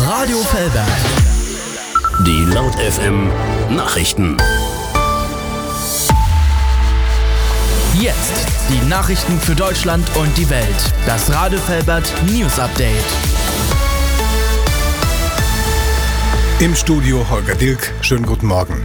Radio Velbert. Die Laut FM Nachrichten. Jetzt die Nachrichten für Deutschland und die Welt. Das Radio Velbert News Update. Im Studio Holger Dilk. Schönen guten Morgen.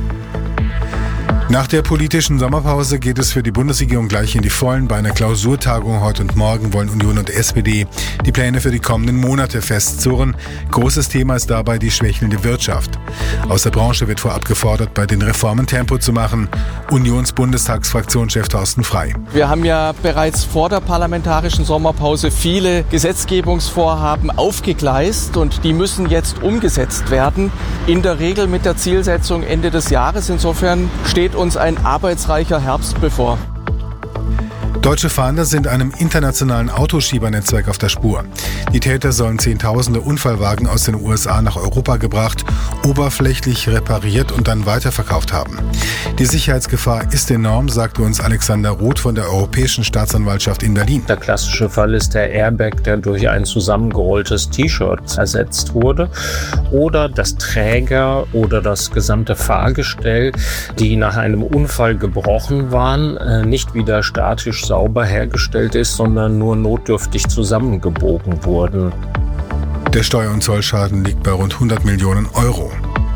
Nach der politischen Sommerpause geht es für die Bundesregierung gleich in die Vollen. Bei einer Klausurtagung heute und morgen wollen Union und SPD die Pläne für die kommenden Monate festzurren. Großes Thema ist dabei die schwächelnde Wirtschaft. Aus der Branche wird vorab gefordert, bei den Reformen Tempo zu machen. Unions-Bundestagsfraktionschef Thorsten Frey. Wir haben ja bereits vor der parlamentarischen Sommerpause viele Gesetzgebungsvorhaben aufgegleist und die müssen jetzt umgesetzt werden. In der Regel mit der Zielsetzung Ende des Jahres. Insofern steht uns ein arbeitsreicher Herbst bevor. Deutsche Fahnder sind einem internationalen Autoschiebernetzwerk auf der Spur. Die Täter sollen Zehntausende Unfallwagen aus den USA nach Europa gebracht, oberflächlich repariert und dann weiterverkauft haben. Die Sicherheitsgefahr ist enorm, sagte uns Alexander Roth von der Europäischen Staatsanwaltschaft in Berlin. Der klassische Fall ist der Airbag, der durch ein zusammengerolltes T-Shirt ersetzt wurde, oder dass Träger oder das gesamte Fahrgestell, die nach einem Unfall gebrochen waren, nicht wieder statisch sauber hergestellt ist, sondern nur notdürftig zusammengebogen wurden. Der Steuer- und Zollschaden liegt bei rund 100 Millionen Euro.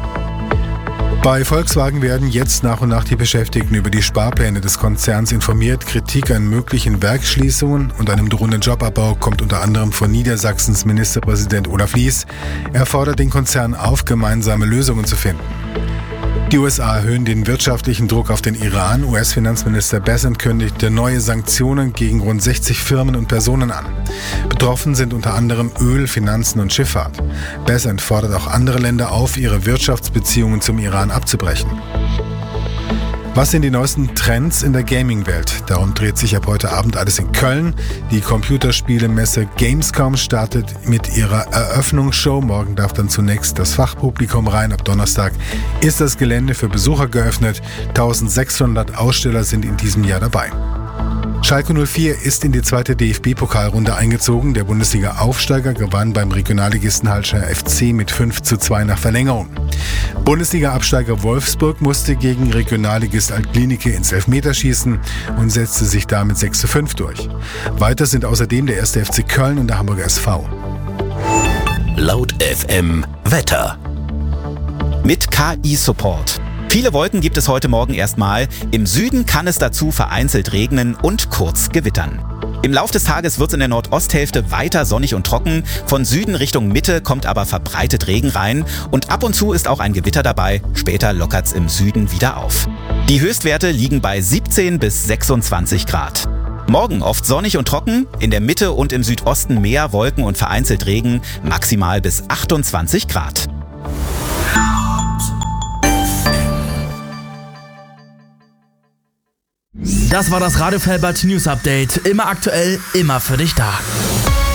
Bei Volkswagen werden jetzt nach und nach die Beschäftigten über die Sparpläne des Konzerns informiert. Kritik an möglichen Werksschließungen und einem drohenden Jobabbau kommt unter anderem von Niedersachsens Ministerpräsident Olaf Lies. Er fordert den Konzern auf, gemeinsame Lösungen zu finden. Die USA erhöhen den wirtschaftlichen Druck auf den Iran. US-Finanzminister Bessent kündigte neue Sanktionen gegen rund 60 Firmen und Personen an. Betroffen sind unter anderem Öl, Finanzen und Schifffahrt. Bessent fordert auch andere Länder auf, ihre Wirtschaftsbeziehungen zum Iran abzubrechen. Was sind die neuesten Trends in der Gaming-Welt? Darum dreht sich ab heute Abend alles in Köln. Die Computerspielemesse Gamescom startet mit ihrer Eröffnungsshow. Morgen darf dann zunächst das Fachpublikum rein. Ab Donnerstag ist das Gelände für Besucher geöffnet. 1600 Aussteller sind in diesem Jahr dabei. Schalke 04 ist in die zweite DFB-Pokalrunde eingezogen. Der Bundesliga-Aufsteiger gewann beim Regionalligisten Hallischer FC mit 5:2 nach Verlängerung. Bundesliga-Absteiger Wolfsburg musste gegen Regionalligist Alt-Glienicke ins Elfmeterschießen und setzte sich damit 6:5 durch. Weiter sind außerdem der 1. FC Köln und der Hamburger SV. Laut FM Wetter. Mit KI-Support. Viele Wolken gibt es heute Morgen erstmal. Im Süden kann es dazu vereinzelt regnen und kurz gewittern. Im Lauf des Tages wird es in der Nordosthälfte weiter sonnig und trocken. Von Süden Richtung Mitte kommt aber verbreitet Regen rein. Und ab und zu ist auch ein Gewitter dabei. Später lockert es im Süden wieder auf. Die Höchstwerte liegen bei 17 bis 26 Grad. Morgen oft sonnig und trocken. In der Mitte und im Südosten mehr Wolken und vereinzelt Regen. Maximal bis 28 Grad. Das war das Radio Velbert News Update. Immer aktuell, immer für dich da.